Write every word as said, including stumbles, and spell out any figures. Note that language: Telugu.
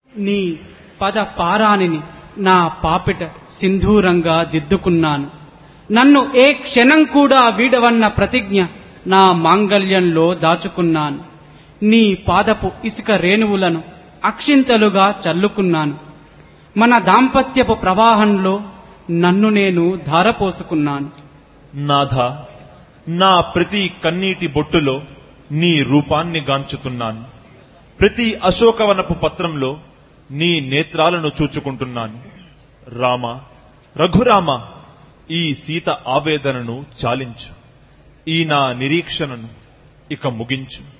నీ పద పారాణిని నా పాపిట సింధూరంగా దిద్దుకున్నాను. నన్ను ఏ క్షణం కూడా వీడవన్న ప్రతిజ్ఞ నా మాంగళ్యంలో దాచుకున్నాను. నీ పాదపు ఇసుక రేణువులను అక్షింతలుగా చల్లుకున్నాను. మన దాంపత్యపు ప్రవాహంలో నన్ను నేను ధారపోసుకున్నాను. నాథ, నా ప్రతి కన్నీటి బొట్టులో నీ రూపాన్ని గాంచుతున్నాను. ప్రతి అశోకవనపు పత్రంలో నీ నేత్రాలను చూచుకుంటున్నాను. రామ, రఘురామ, ఈ సీత ఆవేదనను చాలించు. ఈ నా నిరీక్షణను ఇక ముగించు.